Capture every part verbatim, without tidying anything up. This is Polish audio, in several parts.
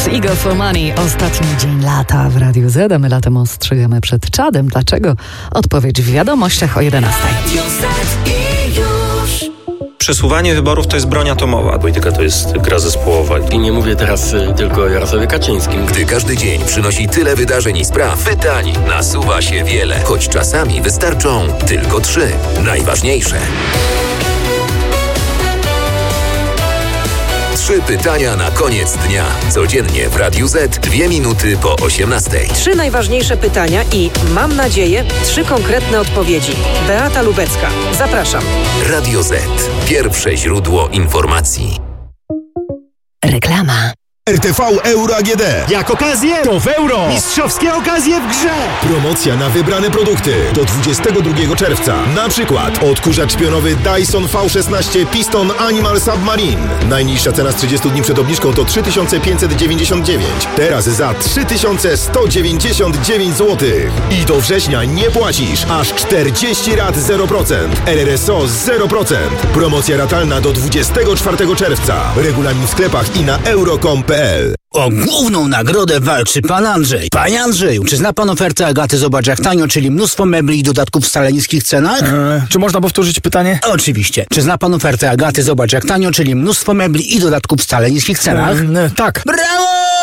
Ego for Money. Ostatni dzień lata w Radiu Z, a my latem ostrzegamy przed czadem. Dlaczego? Odpowiedź w wiadomościach o jedenastej. Przesuwanie wyborów to jest broń atomowa. Polityka to jest gra zespołowa. I nie mówię teraz y, tylko o Jarosławie Kaczyńskim. Gdy każdy dzień przynosi tyle wydarzeń i spraw, pytań nasuwa się wiele. Choć czasami wystarczą tylko trzy. Najważniejsze. Trzy pytania na koniec dnia. Codziennie w Radiu Z, dwie minuty po osiemnastej. Trzy najważniejsze pytania i, mam nadzieję, trzy konkretne odpowiedzi. Beata Lubecka. Zapraszam. Radio Z. Pierwsze źródło informacji. Reklama. R T V Euro A G D. Jak okazję, to w euro. Mistrzowskie okazje w grze. Promocja na wybrane produkty do dwudziestego drugiego czerwca. Na przykład odkurzacz pionowy Dyson V szesnaście Piston Animal Submarine. Najniższa cena z trzydziestu dni przed obniżką to trzy tysiące pięćset dziewięćdziesiąt dziewięć. Teraz za trzy tysiące sto dziewięćdziesiąt dziewięć złotych. I do września nie płacisz. Aż czterdzieści rat zero procent. R R S O zero procent. Promocja ratalna do dwudziestego czwartego czerwca. Regulamin w sklepach i na euro kropka com kropka p l. O główną nagrodę walczy pan Andrzej. Panie Andrzeju, czy zna pan ofertę Agaty Zobacz jak tanio, czyli mnóstwo mebli i dodatków w wcale niskich cenach? Eee, czy można powtórzyć pytanie? Oczywiście. Czy zna pan ofertę Agaty Zobacz jak tanio, czyli mnóstwo mebli i dodatków w wcale niskich cenach? Eee, tak. Brawo!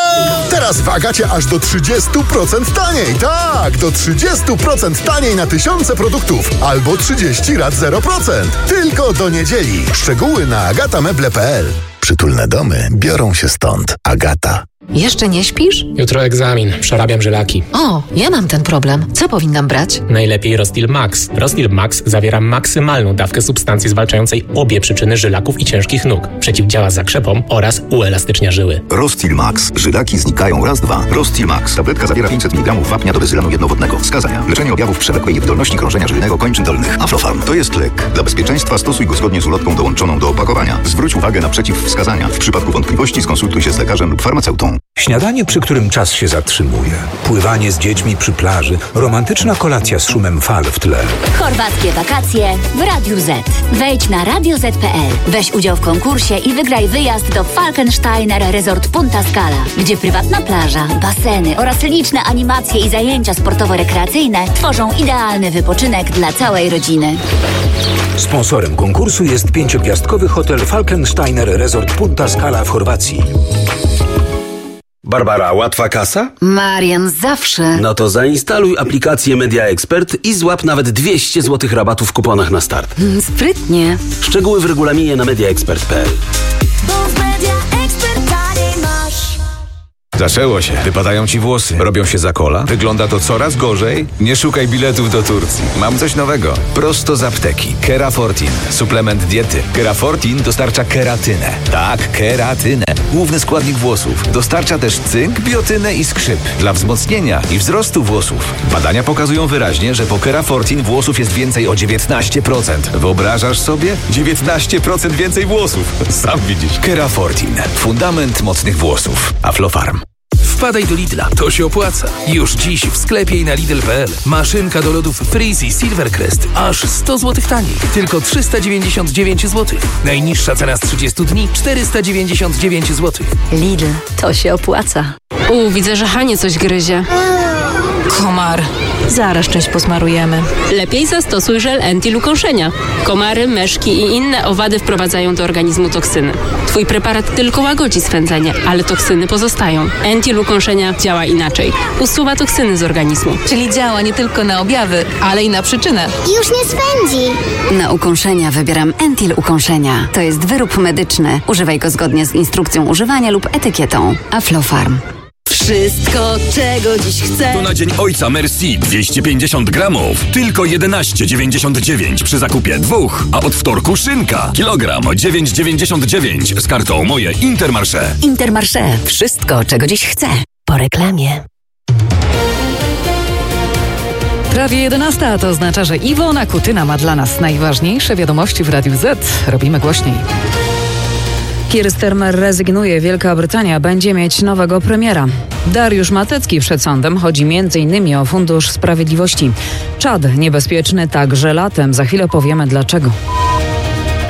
Teraz w Agacie aż do trzydzieści procent taniej. Tak, do trzydzieści procent taniej na tysiące produktów. Albo trzydzieści rat zero procent. Tylko do niedzieli. Szczegóły na agatameble kropka p l. Przytulne domy biorą się stąd. Agata. Jeszcze nie śpisz? Jutro egzamin. Przerabiam żylaki. O, ja mam ten problem. Co powinnam brać? Najlepiej Rostil Max. Rostil Max zawiera maksymalną dawkę substancji zwalczającej obie przyczyny żylaków i ciężkich nóg. Przeciwdziała zakrzepom oraz uelastycznia żyły. Rostil Max. Żylaki znikają raz, dwa. Rostil Max. Tabletka zawiera pięćset miligramów wapnia do bezylanu jednowodnego. Wskazania. Leczenie objawów przewlekłej niewydolności krążenia żylnego kończyn dolnych. Aflofarm. To jest lek. Dla bezpieczeństwa stosuj go zgodnie z ulotką dołączoną do opakowania. Zwróć uwagę na przeciwwskazania. W przypadku wątpliwości skonsultuj się z lekarzem lub farmaceutą. Śniadanie, przy którym czas się zatrzymuje. Pływanie z dziećmi przy plaży. Romantyczna kolacja z szumem fal w tle. Chorwackie wakacje w Radiu Z. Wejdź na radio zet kropka p l. Weź udział w konkursie i wygraj wyjazd do Falkensteiner Resort Punta Scala, gdzie prywatna plaża, baseny oraz liczne animacje i zajęcia sportowo-rekreacyjne tworzą idealny wypoczynek dla całej rodziny. Sponsorem konkursu jest pięciogwiazdkowy hotel Falkensteiner Resort Punta Scala w Chorwacji. Barbara, łatwa kasa? Marian, zawsze. No to zainstaluj aplikację Media Expert i złap nawet dwieście złotych rabatu w kuponach na start. Sprytnie. Szczegóły w regulaminie na media expert kropka p l. Zaczęło się. Wypadają ci włosy. Robią się za kola. Wygląda to coraz gorzej. Nie szukaj biletów do Turcji. Mam coś nowego. Prosto z apteki. Kerafortin. Suplement diety. Kerafortin dostarcza keratynę. Tak, keratynę. Główny składnik włosów. Dostarcza też cynk, biotynę i skrzyp. Dla wzmocnienia i wzrostu włosów. Badania pokazują wyraźnie, że po Kerafortin włosów jest więcej o dziewiętnaście procent. Wyobrażasz sobie? dziewiętnaście procent więcej włosów. Sam widzisz. Kerafortin. Fundament mocnych włosów. Aflofarm. Wpadaj do Lidla, to się opłaca. Już dziś w sklepie i na lidl kropka p l. Maszynka do lodów Freezy Silvercrest. Aż sto złotych taniej. Tylko trzysta dziewięćdziesiąt dziewięć złotych. Najniższa cena z trzydziestu dni czterysta dziewięćdziesiąt dziewięć złotych. Lidl, to się opłaca. U, widzę, że Hanie coś gryzie. Komar. Zaraz część posmarujemy. Lepiej zastosuj żel Entil ukąszenia. Komary, meszki i inne owady wprowadzają do organizmu toksyny. Twój preparat tylko łagodzi swędzenie, ale toksyny pozostają. Entil ukąszenia działa inaczej. Usuwa toksyny z organizmu. Czyli działa nie tylko na objawy, ale i na przyczynę. Już nie swędzi. Na ukąszenia wybieram Entil ukąszenia. To jest wyrób medyczny. Używaj go zgodnie z instrukcją używania lub etykietą. Aflofarm. Wszystko, czego dziś chcę. To na Dzień Ojca Merci dwieście pięćdziesiąt gramów. Tylko jedenaście dziewięćdziesiąt dziewięć przy zakupie dwóch. A od wtorku szynka. Kilogram o dziewięć dziewięćdziesiąt dziewięć z kartą Moje Intermarché. Intermarché. Wszystko, czego dziś chcę. Po reklamie. Prawie jedenasta, a to oznacza, że Iwona Kutyna ma dla nas najważniejsze wiadomości w Radiu Z. Robimy głośniej. Keir Starmer rezygnuje. Wielka Brytania będzie mieć nowego premiera. Dariusz Matecki przed sądem. Chodzi między innymi o Fundusz Sprawiedliwości. Czad niebezpieczny także latem. Za chwilę powiemy dlaczego.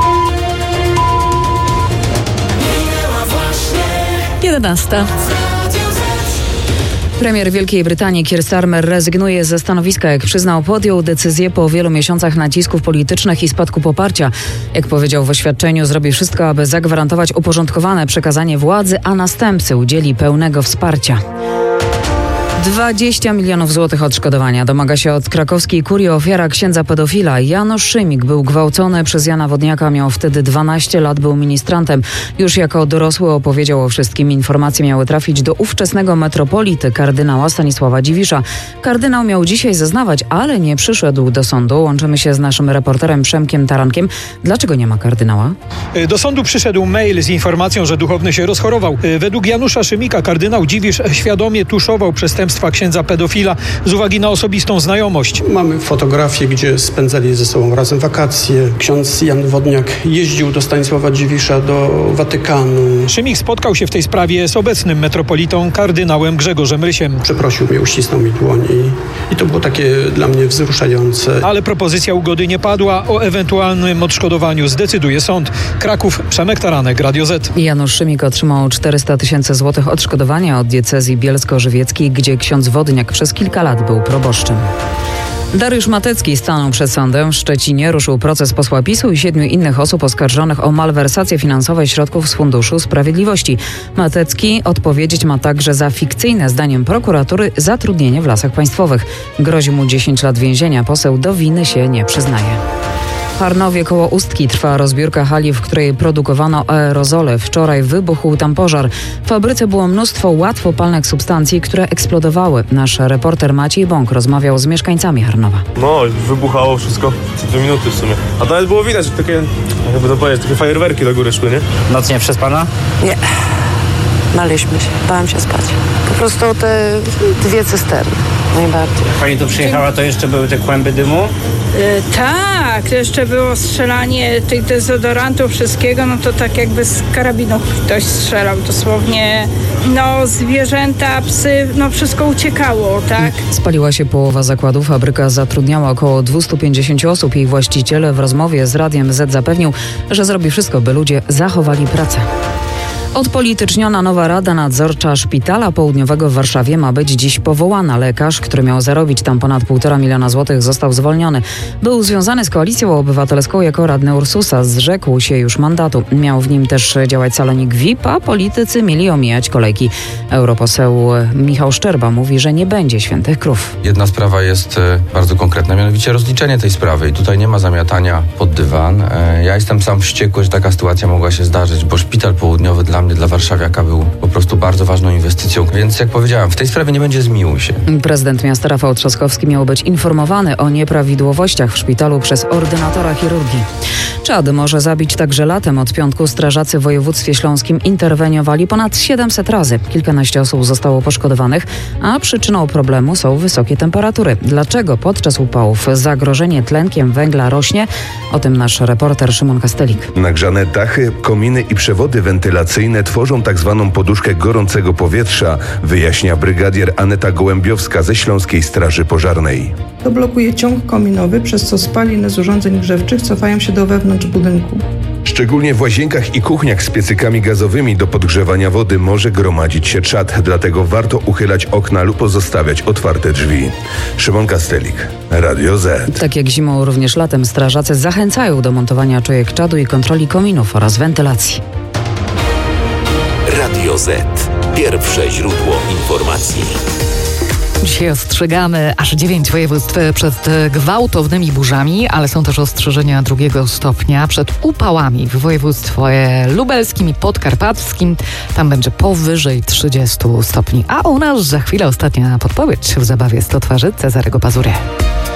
jedenasta. Premier Wielkiej Brytanii Keir Starmer rezygnuje ze stanowiska. Jak przyznał, podjął decyzję po wielu miesiącach nacisków politycznych i spadku poparcia. Jak powiedział w oświadczeniu, zrobi wszystko, aby zagwarantować uporządkowane przekazanie władzy, a następcy udzieli pełnego wsparcia. dwadzieścia milionów złotych odszkodowania domaga się od krakowskiej kurii ofiara księdza pedofila. Janusz Szymik był gwałcony przez Jana Wodniaka, miał wtedy dwanaście lat, był ministrantem. Już jako dorosły opowiedział o wszystkim. Informacje miały trafić do ówczesnego metropolity kardynała Stanisława Dziwisza. Kardynał miał dzisiaj zeznawać, ale nie przyszedł do sądu. Łączymy się z naszym reporterem Przemkiem Tarankiem. Dlaczego nie ma kardynała? Do sądu przyszedł mail z informacją, że duchowny się rozchorował. Według Janusza Szymika kardynał Dziwisz świadomie tuszował przestępstwa księdza pedofila z uwagi na osobistą znajomość. Mamy fotografię, gdzie spędzali ze sobą razem wakacje. Ksiądz Jan Wodniak jeździł do Stanisława Dziwisza, do Watykanu. Szymik spotkał się w tej sprawie z obecnym metropolitą kardynałem Grzegorzem Rysiem. Przeprosił mnie, uścisnął mi dłoń i, i to było takie dla mnie wzruszające. Ale propozycja ugody nie padła. O ewentualnym odszkodowaniu zdecyduje sąd. Kraków, Przemek Taranek, Radio Z. Janusz Szymik otrzymał czterysta tysięcy złotych odszkodowania od diecezji bielsko-żywieckiej, gdzie ksiądz Wodniak przez kilka lat był proboszczem. Dariusz Matecki stanął przed sądem. W Szczecinie ruszył proces posła PiSu i siedmiu innych osób oskarżonych o malwersację finansowe środków z Funduszu Sprawiedliwości. Matecki odpowiedzieć ma także za fikcyjne, zdaniem prokuratury, zatrudnienie w Lasach Państwowych. Grozi mu dziesięć lat więzienia. Poseł do winy się nie przyznaje. W Harnowie koło Ustki trwa rozbiórka hali, w której produkowano aerozole. Wczoraj wybuchł tam pożar. W fabryce było mnóstwo łatwopalnych substancji, które eksplodowały. Nasz reporter Maciej Bąk rozmawiał z mieszkańcami Harnowa. No, wybuchało wszystko co dwie minuty w sumie. A nawet było widać, że takie, jakby to powiedzieć, takie fajerwerki do góry szły, nie? Noc nie przespana? Nie. Baliśmy się. Bałem się spać. Po prostu te dwie cysterny. Najbardziej. Pani tu przyjechała, to jeszcze były te kłęby dymu? Yy, tak, jeszcze było strzelanie tych dezodorantów, wszystkiego, no to tak jakby z karabinu ktoś strzelał dosłownie. No zwierzęta, psy, no wszystko uciekało, tak? Spaliła się połowa zakładu. Fabryka zatrudniała około dwieście pięćdziesiąt osób. Jej właściciel w rozmowie z Radiem Z zapewnił, że zrobi wszystko, by ludzie zachowali pracę. Odpolityczniona nowa Rada Nadzorcza Szpitala Południowego w Warszawie ma być dziś powołana. Lekarz, który miał zarobić tam ponad półtora miliona złotych, został zwolniony. Był związany z Koalicją Obywatelską jako radny Ursusa. Zrzekł się już mandatu. Miał w nim też działać salonik V I P, a politycy mieli omijać kolejki. Europoseł Michał Szczerba mówi, że nie będzie świętych krów. Jedna sprawa jest bardzo konkretna, mianowicie rozliczenie tej sprawy. I tutaj nie ma zamiatania pod dywan. Ja jestem sam wściekły, że taka sytuacja mogła się zdarzyć, bo Szpital Południowy dla mnie, dla warszawiaka był po prostu bardzo ważną inwestycją. Więc jak powiedziałem, w tej sprawie nie będzie zmiłuj się. Prezydent miasta Rafał Trzaskowski miał być informowany o nieprawidłowościach w szpitalu przez ordynatora chirurgii. Czad może zabić także latem. Od piątku strażacy w województwie śląskim interweniowali ponad siedemset razy. Kilkanaście osób zostało poszkodowanych, a przyczyną problemu są wysokie temperatury. Dlaczego podczas upałów zagrożenie tlenkiem węgla rośnie? O tym nasz reporter Szymon Kastelik. Nagrzane dachy, kominy i przewody wentylacyjne tworzą tak zwaną poduszkę gorącego powietrza, wyjaśnia brygadier Aneta Gołębiowska ze Śląskiej Straży Pożarnej. To blokuje ciąg kominowy, przez co spaliny z urządzeń grzewczych cofają się do wewnątrz budynku. Szczególnie w łazienkach i kuchniach z piecykami gazowymi do podgrzewania wody może gromadzić się czad, dlatego warto uchylać okna lub pozostawiać otwarte drzwi. Szymon Kastelik, Radio Z. Tak jak zimą, również latem strażacy zachęcają do montowania czujek czadu i kontroli kominów oraz wentylacji. Radio Z. Pierwsze źródło informacji. Dzisiaj ostrzegamy aż dziewięć województw przed gwałtownymi burzami, ale są też ostrzeżenia drugiego stopnia przed upałami w województwie lubelskim i podkarpackim. Tam będzie powyżej trzydziestu stopni. A u nas za chwilę ostatnia podpowiedź w zabawie sto twarzy Cezarego Pazury.